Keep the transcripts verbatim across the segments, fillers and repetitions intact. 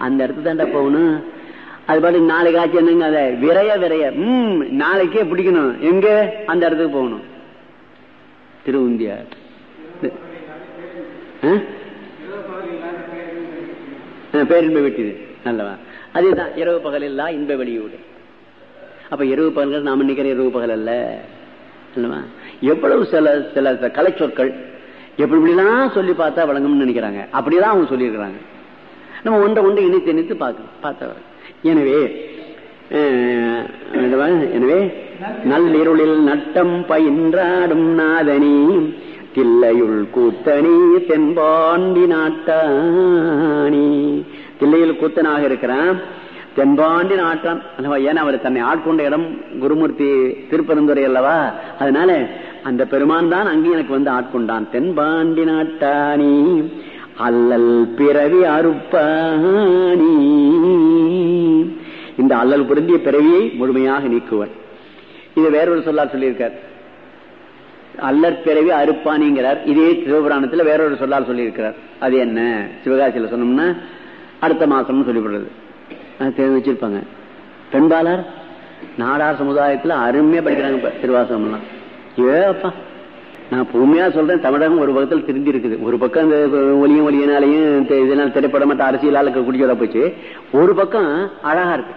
அந்த இடத்துக்கு தாண்டா போகணும். அது பாட்டு நாளைக்கு ஆச்சு என்னங்க, அதை விரைய விரைய உம் நாளைக்கே பிடிக்கணும். எங்க அந்த இடத்துக்கு போகணும். திருவுந்தியார் பேரின்ப வெட்டிது நல்லவா. அதுதான் இரவு பகல் இல்லா இன்ப வெளியூடு. அப்ப இரவு பகல்கள் நாம நினைக்கிற இரவு பகல் அல்ல அல்லவா. எவ்வளவு சில சில கலை சொற்கள் எப்படி இப்படிலாம் சொல்லி பார்த்தா வழங்கும்னு நினைக்கிறாங்க. அப்படிதான் அவங்க சொல்லியிருக்கிறாங்க. நம்ம ஒன்றை ஒன்று இணைத்து இணைத்து பார்க்கணும் பார்த்தா. எனவே எனவே நல்லிருளில் நட்டம் பயின்றாடும் நாதனி தில்லையுள் கூத்தனி தென்பாண்டி நாட்டானி. தில்லையில் கூத்தனாக இருக்கிறான், தென்பாண்டி நாட்டான் அல்லவா. ஏன்னா அவர் தன்னை ஆட்கொண்ட இடம் குருமூர்த்தி திருப்பரந்துரை அல்லவா. அதனால அந்த பெருமான் தான் அங்கே எனக்கு வந்து ஆட்கொண்டான். தென்பாண்டி நாட்டானி அல்லல் பிறவி அறுப்பானி. இந்த அல்லல் பொருந்திய பிறவியை முழுமையாக நீக்குவர். இது வேறொரு சொல்லார் சொல்லியிருக்கார். அல்லற் பிறவி அறுப்பானிங்கிறார். இதே சிவபுராணத்தில் வேறொரு சொல்லார் சொல்லியிருக்கிறார். அது என்ன சிவகாசியில் சொன்னோம்னா அடுத்த மாசம்னு சொல்லிவிடுறது தெரிஞ்சு வச்சிருப்பாங்க. பெண்பாளர் நாடார் சமுதாயத்தில் அருமையா படிக்கிறாங்க திருவாசகம்லாம். ஏப்பா நான் பொறுமையா சொல்றேன், தமிழகம் ஒரு பக்கத்தில் திரும்பி இருக்குது. ஒரு பக்கம் இந்த ஒலியும் ஒலியினாலையும் இதனால் திரைப்படம் மற்ற அரசியலால் குடிச்சோட போச்சு. ஒரு பக்கம் அழகா இருக்கு.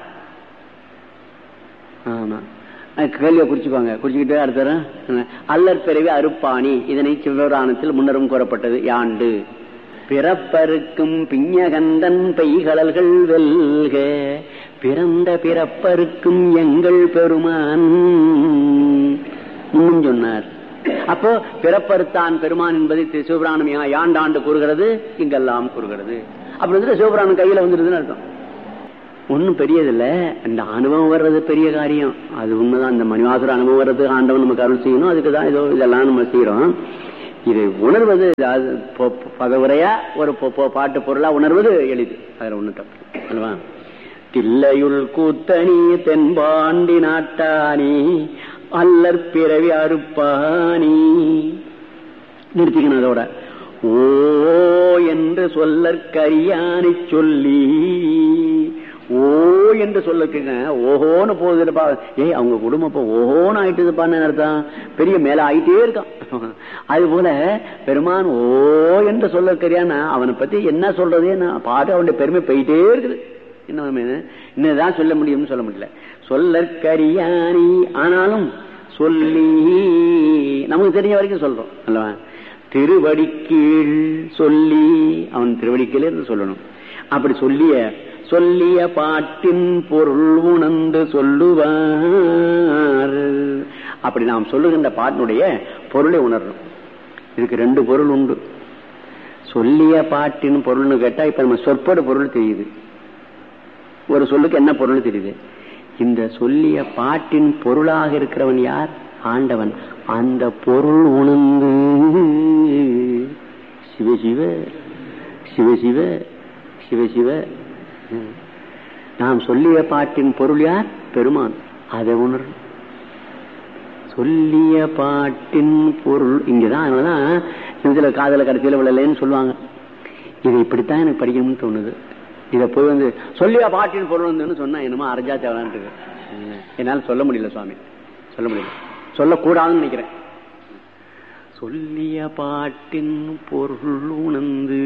ஆமா கேள்வியை குறிச்சுக்குவாங்க. குறிச்சுக்கிட்டு அடுத்த அல்லற் பிறவி அறுப்பாணி. இதனை சிவபுராணத்தில் முன்னரும் கூறப்பட்டது. யாண்டு பிறப்பருக்கும் பிஞகந்தன் பெய்கடல்கள் வெல்க பிறந்த பிறப்பருக்கும் எங்கள் பெருமான் முன்னும் சொன்னார். அப்போ பிறப்பறுத்தான் பெருமான் என்பதை சிவபுராணம் யாண்டாண்டு கூறுகிறது, இங்கெல்லாம் கூறுகிறது. அப்படி வந்துட்டு சிவபுராணம் கையில வந்துருதுன்னு அர்த்தம். ஒன்னும் பெரியதில்ல. இந்த அனுபவம் வர்றது பெரிய காரியம். அது உண்மைதான். இந்த மணிவாசர் அனுபவம் வர்றது ஆண்டவன் நமக்கு அருள் செய்யணும். அதுக்குதான் ஏதோ இதெல்லாம் நம்ம செய்யறோம். இதை உணர்வது பதவுரையா ஒரு பாட்டு பொருளா உணர்வது எளிது. அதுல ஒண்ணு தப்பு அல்லவா. தில்லையுள் கூத்தனி தென்பாண்டி நாட்டானி அல்லற் பிறவி அறுப்பானி. நிறுத்திக்கணும் அதோட. ஓ என்று சொல்லற்கரியானை சொல்லி ஓ என்று சொல்லுங்க. ஓஹோன்னு போகுதுப்பா. ஏய் அவங்க குடும்பம் இப்ப ஓஹோன்னு ஆயிட்டுதுப்பான்னு அர்த்தம். பெரிய மேல ஆயிட்டே இருக்கான். அது போல பெருமான் ஓ என்று சொல்லற்கரியானா அவனை பத்தி என்ன சொல்றதே பாட்டு அவனுடைய பெருமை போயிட்டே இருக்குது. என்னதான் சொல்ல முடியும்னு சொல்ல முடியல. சொல்லற்கரியானி ஆனாலும் சொல்லி நமக்கு தெரிஞ்ச வரைக்கும் சொல்றோம் அல்லவா. திருவடி கீழ் சொல்லி அவன் திருவடி கீழே இருந்து சொல்லணும். அப்படி சொல்லிய சொல்லிய பாட்டின் பொருள் உணர்ந்து சொல்லுவார். அப்படி நாம் சொல்லுகின்ற பாட்டினுடைய பொருளை உணரணும். இதுக்கு ரெண்டு பொருள் உண்டு. சொல்லிய பாட்டின் பொருள்னு கேட்டா இப்ப நம்ம சொற்போட பொருள் தெரியுது. ஒரு சொல்லுக்கு என்ன பொருள் தெரியுது. இந்த சொல்லிய பாட்டின் பொருளாக இருக்கிறவன் யார்? ஆண்டவன். அந்த பொருள் உணர்ந்து சிவசிவ சிவசிவ சிவசிவ. நாம் சொல்லிய பாட்டின் பொருள் யார்? பெருமான். அதை உணர். சொல்லிய பாட்டின் பொருள் இங்கதான். அதனாலதான் சில காதல கடைசியில விழலன்னு சொல்லுவாங்க. இதை இப்படித்தான் எனக்கு படிக்கணும்னு தோணுது. இதை போய் வந்து சொல்லிய பாட்டின் பொருள் வந்து சொன்னா என்னமோ அரஜா தேவலான் இருக்கு. என்னால சொல்ல முடியல சுவாமி, சொல்ல முடியல, சொல்லக்கூடாதுன்னு நினைக்கிறேன். சொல்லிய பாட்டின் பொருள் உணர்ந்து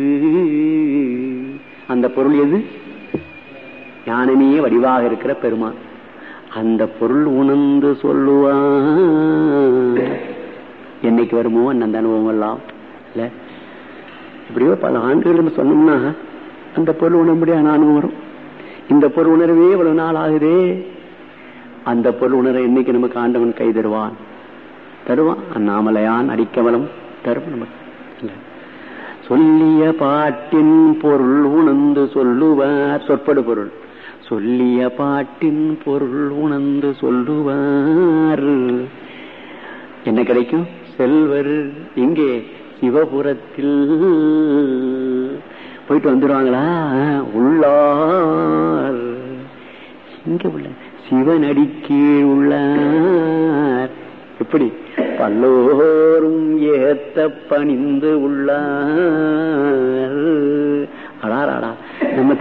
அந்த பொருள் எது? ஞானமே வடிவாக இருக்கிற பெருமான். அந்த பொருள் உணர்ந்து சொல்லுவான். என்னைக்கு வருமோ அந்த அனுபவம் எல்லாம் இல்ல. இப்படியோ பல ஆண்டுகள் சொன்னோம்னா அந்த பொருள் உணர முடியாத அனுபவம் வரும். இந்த பொருள் உணர்வே இவ்வளவு நாள் ஆகுதே. அந்த பொருள் உணர என்னைக்கு நமக்கு ஆண்டவன் கை தருவான்? தருவான். அண்ணாமலையான் அடிக்கவலம் தரும் நமக்கு. சொல்லிய பாட்டின் பொருள் உணர்ந்து சொல்லுவார். சொற்படு பொருள். சொல்லிய பாட்டின் பொருள் உணர்ந்து சொல்லுவார். என்ன கிடைக்கும்? செல்வர் இங்கே சிவபுரத்தில் போயிட்டு வந்துடுவாங்களா? உள்ளார் இங்க உள்ள சிவனடி கீழ் உள்ளார். எப்படி? பல்லோரும் ஏத்த பணிந்து உள்ளார். அடாராடா நம்ம திருவண்ணாமலை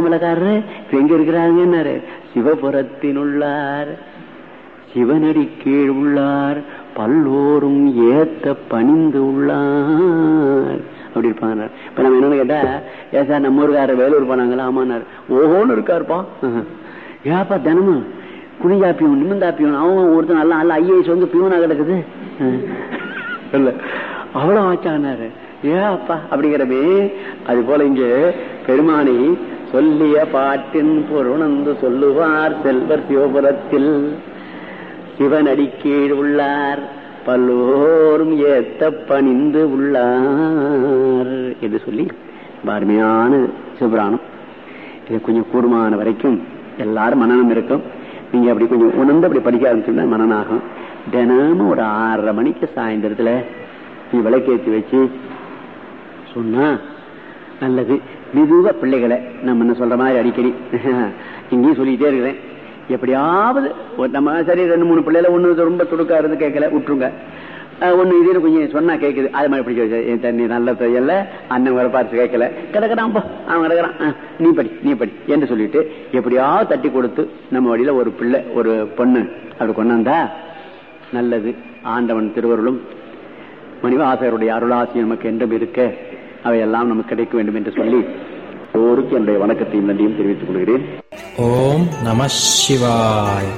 திருவண்ணாமலைக்காரரு எங்க இருக்கிறாங்கன்னாரு. சிவபுரத்தின் உள்ளார், சிவனடி கீழ் உள்ளார், பல்லோரும் ஏத்த பணிந்து உள்ளார் அப்படி இருப்பாங்க. இப்ப நம்ம என்னன்னு கேட்டா, ஏ சார் நம்ம ஊருக்காரர் வேலூர் போனாங்களா? ஆமானார். ஓஹோன்னு இருக்காருப்பா. ஏப்பா தினமும் குனிஞ்சா பியூன் நிமிந்தா பியூன், அவன் ஒருத்தர் நல்லா நல்ல ஐஏஎஸ் வந்து பியூனா கிடக்குது இல்ல அவ்வளவு ஆச்சானாரு. ஏ அப்பா அப்படிங்கிறமே. அது போல இங்க பெருமானை சொல்லிய பாட்டின் பொருணந்து சொல்லுவார் செல்வர் சிவபுரத்தில், சிவனடி கீழ் உள்ளார், பல்லோரும் ஏத்த பணிந்து உள்ளார் என்று சொல்லி அருமையான சிவபுராணம். இதை கொஞ்சம் கூடுமான வரைக்கும் எல்லாரும் மனநம் இருக்கும். நீங்க அப்படி கொஞ்சம் உணர்ந்து அப்படி படிக்க ஆரம்பிச்சோம்னா மனநாகும். தினமும் ஒரு ஆறரை மணிக்கு சாயந்தரத்துல நீ விளக்கேற்றி வச்சு சொன்னா நல்லது. மெதுவா பிள்ளைகளை நம்ம என்ன சொல்ற மாதிரி அடிக்கடி இங்கேயும் சொல்லிட்டே இருக்கிறேன். எப்படியாவது நம்ம சரி ரெண்டு மூணு பிள்ளைல ஒண்ணு ரொம்ப துடுக்கா இருந்து கேட்கல விட்டுருங்க, ஒண்ணு இது கொஞ்சம் சொன்னா கேட்குது, அது மாதிரி பிடிச்ச வச்சு தண்ணி நல்ல தையல்ல அண்ணன் வர பார்த்து கேட்கல கிடக்குறான் போ அவன் கிடக்குறான் நீ படி நீ படி என்று சொல்லிட்டு எப்படியாவது தட்டி கொடுத்து நம்ம வழியில ஒரு பிள்ளை ஒரு பொண்ணு அப்படி கொண்டாந்தா நல்லது. ஆண்டவன் திருவருளும் மணிவாசகருடைய அருளாசி நமக்கு என்றும் இருக்க அவையெல்லாம் நமக்கு கிடைக்க வேண்டும் என்று சொல்லி ஒருக்கு என்னுடைய வணக்கத்தையும் நன்றியும் தெரிவித்துக் கொள்கிறேன். ஓம் நம சிவாய்.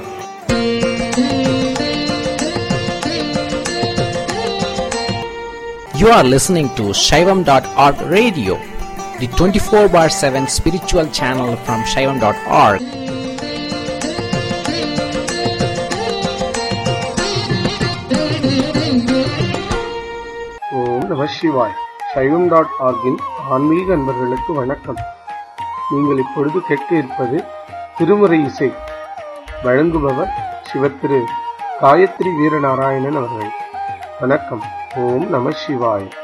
You are listening to Shaivam dot org radio, the twenty-four bar seven spiritual channel from Shaivam dot org. ஓம் நம சிவாய். சைவம் டாட் ஆர்கின் ஆன்மீக அன்பர்களுக்கு வணக்கம். நீங்கள் இப்பொழுது கேட்க இருப்பது திருமுறை இசை. வழங்குபவர் சிவத்திரு காயத்ரி வீரநாராயணன் அவர்கள். வணக்கம். ஓம் நம சிவாய்.